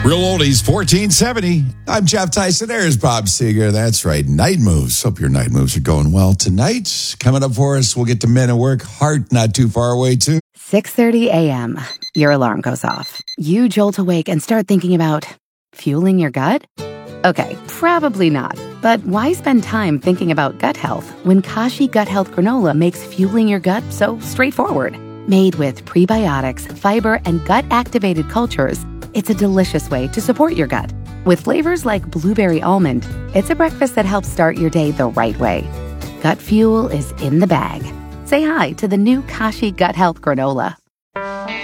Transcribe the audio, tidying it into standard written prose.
Real Oldies 1470. I'm Jeff Tyson. There's Bob Seger. That's right. Night moves. Hope your night moves are going well tonight. Coming up for us, we'll get to Men at Work. Heart not too far away, too. 6:30 a.m. Your alarm goes off. You jolt awake and start thinking about fueling your gut? Okay, probably not. But why spend time thinking about gut health when Kashi Gut Health Granola makes fueling your gut so straightforward? Made with prebiotics, fiber, and gut-activated cultures, it's a delicious way to support your gut. With flavors like blueberry almond, it's a breakfast that helps start your day the right way. Gut fuel is in the bag. Say hi to the new Kashi Gut Health Granola.